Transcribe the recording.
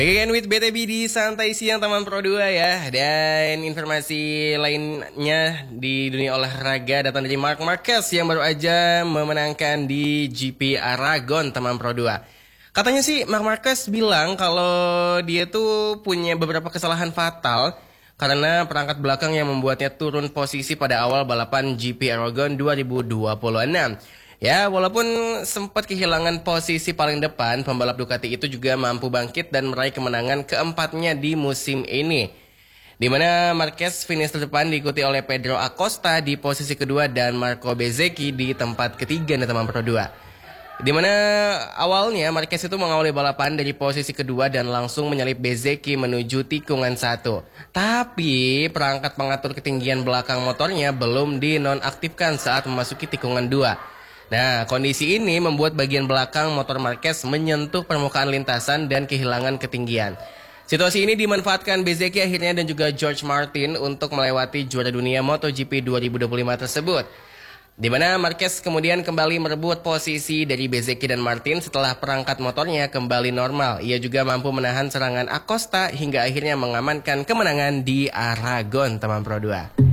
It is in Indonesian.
Again with BTB di Santai Siang Taman Pro 2 ya. Dan informasi lainnya di dunia olahraga datang dari Marc Marquez yang baru aja memenangkan di GP Aragon Taman Pro 2. Katanya sih Marc Marquez bilang kalau dia tuh punya beberapa kesalahan fatal karena perangkat belakang yang membuatnya turun posisi pada awal balapan GP Aragon 2026. Ya, walaupun sempat kehilangan posisi paling depan, pembalap Ducati itu juga mampu bangkit dan meraih kemenangan keempatnya di musim ini. Di mana Marquez finish terdepan diikuti oleh Pedro Acosta di posisi kedua dan Marco Bezzecchi di tempat ketiga di Taman Pro 2. Di mana awalnya Marquez itu mengawali balapan dari posisi kedua dan langsung menyalip Bezzecchi menuju tikungan 1. Tapi perangkat pengatur ketinggian belakang motornya belum dinonaktifkan saat memasuki tikungan 2. Nah, kondisi ini membuat bagian belakang motor Marquez menyentuh permukaan lintasan dan kehilangan ketinggian. Situasi ini dimanfaatkan Bezzecchi akhirnya dan juga George Martin untuk melewati juara dunia MotoGP 2025 tersebut. Di mana Marquez kemudian kembali merebut posisi dari Bezzecchi dan Martin setelah perangkat motornya kembali normal. Ia juga mampu menahan serangan Acosta hingga akhirnya mengamankan kemenangan di Aragon Taman Pro 2.